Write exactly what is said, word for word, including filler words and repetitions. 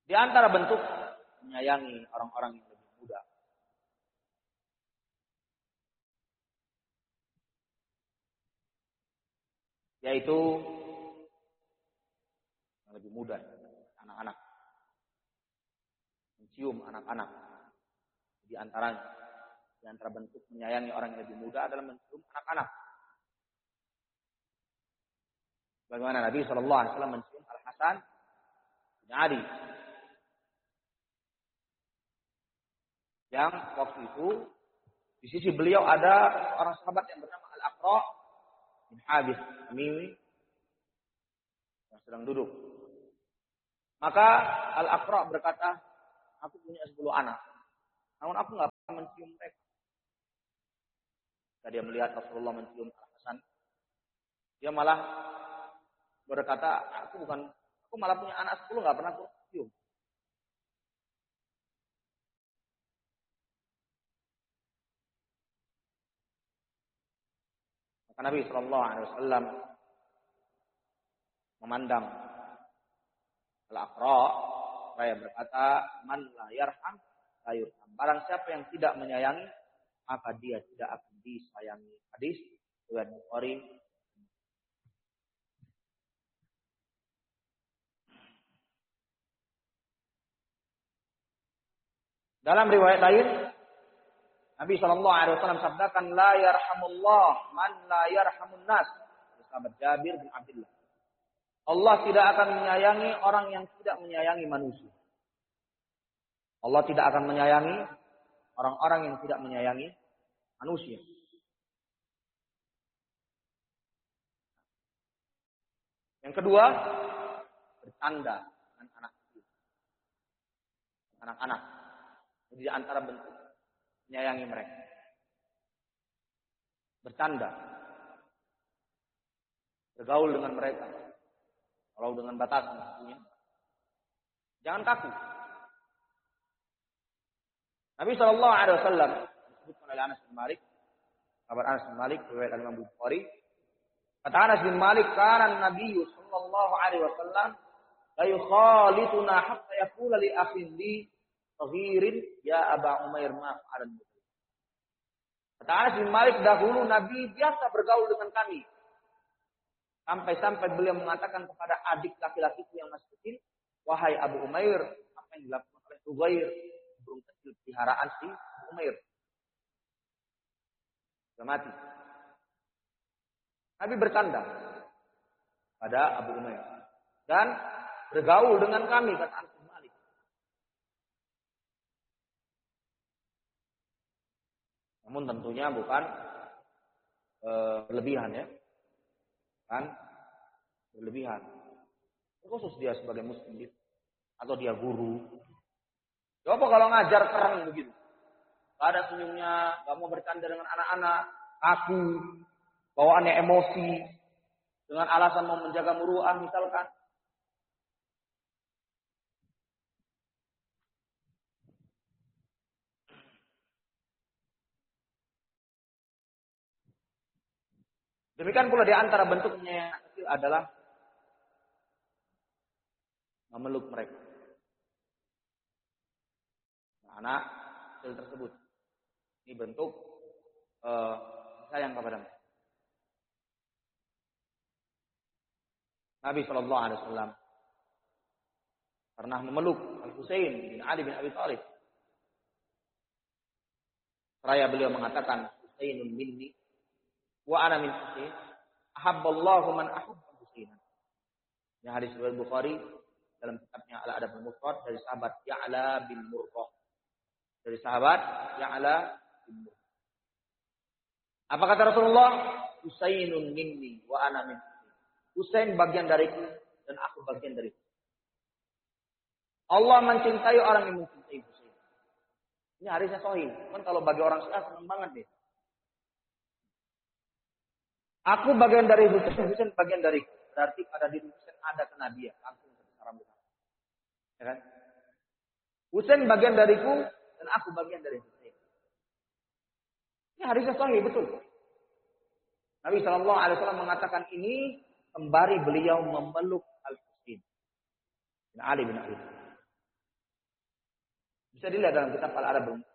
Di antara bentuk menyayangi orang-orang yang lebih muda. Yaitu yang lebih muda, anak-anak. Mencium anak-anak. Di antaranya, di antara bentuk menyayangi orang yang lebih muda adalah mencium anak-anak. Bagaimana Nabi shallallahu alaihi wasallam mencium Al-Hasan bin Ali. Yang waktu itu di sisi beliau ada seorang sahabat yang bernama Al-Aqra bin Habis Tamimi yang sedang duduk. Maka Al-Aqra berkata, aku punya sepuluh anak, namun aku nggak pernah mencium mereka. Ketika dia melihat Rasulullah mencium Al-Hasan, dia malah berkata, aku bukan, aku malah punya anak sepuluh nggak pernah aku cium. Nabi Shallallahu Alaihi Wasallam memandang Al-Aqra, saya berkata, man la yarham la yurham. Barang siapa yang tidak menyayangi, maka dia tidak akan disayangi. Hadis riwayat Bukhari. Dalam riwayat lain, Nabi shallallahu alaihi wasallam sabdakan, la yarhamullah man la yarhamun nas. Sahabat Jabir bin Abdullah. Allah tidak akan menyayangi orang yang tidak menyayangi manusia. Allah tidak akan menyayangi orang-orang yang tidak menyayangi manusia. Yang kedua, bercanda dengan anak kecil. Anak-anak. Jadi di antara bentuk menyayangi mereka. Bercanda. Bergaul dengan mereka. Kalau dengan batasan tentunya. Jangan kaku. Nabi shallallahu alaihi wasallam disebutkan oleh Anas bin Malik. Kabar Anas bin Malik, riwayat Imam Bukhari. Kata Anas bin Malik, "Kana Nabi sallallahu alaihi wasallam la yukhalituna hatta yaqula li akhin li saghirin ya Aba Umair ma fa'alan." Kata Anas bin Malik, dahulu Nabi biasa bergaul dengan kami. Sampai-sampai beliau mengatakan kepada adik laki-lakiku yang masih kecil, "Wahai Abu Umair, apa yang dilakukan oleh Tughair, burung kecil peliharaan si Abu Umair?" Sudah mati. Nabi bercanda pada Abu Umair dan bergaul dengan kami, kata Anas bin Malik. Namun tentunya bukan e, berlebihan ya. Kan berlebihan. Khusus dia sebagai muslim atau dia guru. Coba kalau ngajar keren begitu. Gak ada senyumnya, gak mau bercanda dengan anak-anak, aku, bawaannya emosi, dengan alasan mau menjaga muruah misalkan. Demikian pula di antara bentuknya yang kecil adalah memeluk mereka. Nah, anak kecil tersebut. Ini bentuk uh, sayang kepada mereka. Nabi shallallahu alaihi wasallam pernah memeluk Al-Husain bin Ali bin Abi Thalib. Seraya beliau mengatakan, "Husainun minni wa ana min Husain. Ahabballahu man ahabba Husainan." Yang hadis riwayat Bukhari dalam kitabnya Al-Adab al-Mufrad dari sahabat Ya'la bin Murrah. Dari sahabat Ya'la bin Murrah. Apa kata Rasulullah? Husainun minni wa ana min Husain. Husain bagian dariku dan aku bagian dariku. Allah mencintai orang yang mencintai Husain. Ini hadisnya sahih. Kan kalau bagi orang Syiah senang banget deh. Aku bagian dari Husain, Husain bagian dariku. Berarti pada diri Husain ada kenabian. Langsung secara mudah. Ya kan? Husain bagian dariku dan aku bagian dari Husain. Ini hadisnya sahih betul. Nabi shallallahu alaihi wasallam mengatakan ini sembari beliau memeluk Al-Husain bin Ali bin Abi Thalib. Bisa dilihat dalam kitab Al-Adab